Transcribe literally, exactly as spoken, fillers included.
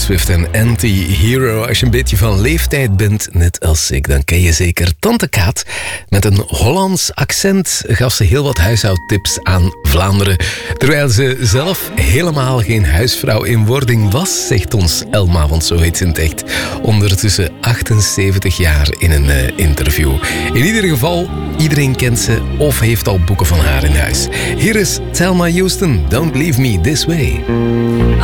Swift en Anti-Hero. Als je een beetje van leeftijd bent, net als ik, dan ken je zeker Tante Kaat. Met een Hollands accent gaf ze heel wat huishoudtips aan Vlaanderen. Terwijl ze zelf helemaal geen huisvrouw in wording was, zegt ons Elma, want zo heet ze in het echt. Ondertussen achtenzeventig jaar in een uh, interview. In ieder geval, iedereen kent ze of heeft al boeken van haar in huis. Hier is Thelma Houston, Don't Leave Me This Way.